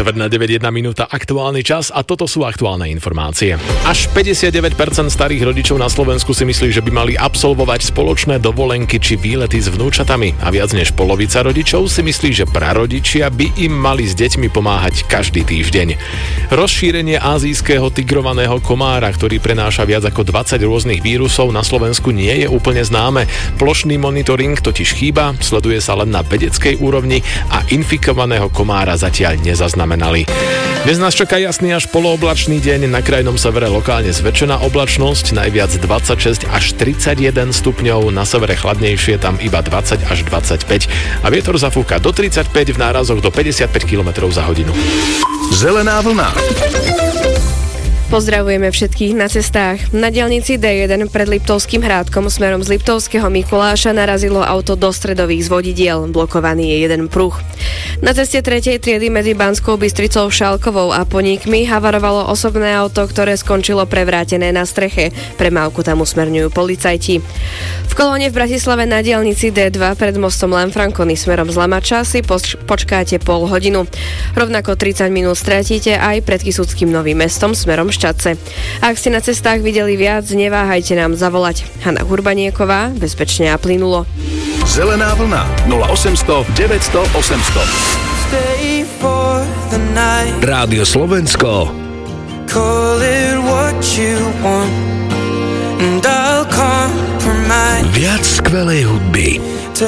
9:01 minúta aktuálny čas a toto sú aktuálne informácie. Až 59% starých rodičov na Slovensku si myslí, že by mali absolvovať spoločné dovolenky či výlety s vnúčatami a viac než polovica rodičov si myslí, že prarodičia by im mali s deťmi pomáhať každý týždeň. Rozšírenie ázijského tigrovaného komára, ktorý prenáša viac ako 20 rôznych vírusov, na Slovensku nie je úplne známe. Plošný monitoring totiž chýba, sleduje sa len na vedeckej úrovni a infikovaného komára zatiaľ nezaznamenali. Dnes nás čaká jasný až polooblačný deň, na krajnom severe lokálne zväčšená oblačnosť, najviac 26 až 31 stupňov, na severe chladnejšie, tam iba 20 až 25 a vietor zafúka do 35, v nárazoch do 55 km za hodinu. Zelená vlna. Pozdravujeme všetkých na cestách. Na diaľnici D1 pred Liptovským Hrádkom smerom z Liptovského Mikuláša narazilo auto do stredových zvodidiel. Blokovaný je jeden pruh. Na ceste 3. triedy medzi Banskou Bystricou, Šálkovou a Poníkmi havarovalo osobné auto, ktoré skončilo prevrátené na streche. Premávku tam usmerňujú policajti. V kolóne v Bratislave na diaľnici D2 pred mostom Lanfranconi smerom z Lamača si počkáte pol hodinu. Rovnako 30 minút stratíte aj pred Kysuckým Novým Mestom smerom Šťadce. Ak ste na cestách videli viac, neváhajte nám zavolať. Hanna Hurbanieková, bezpečne a plynulo. Zelená vlna 0800 900 800. Rádio Slovensko. Call it what you want and I'll compromise. Viac skvelej hudby.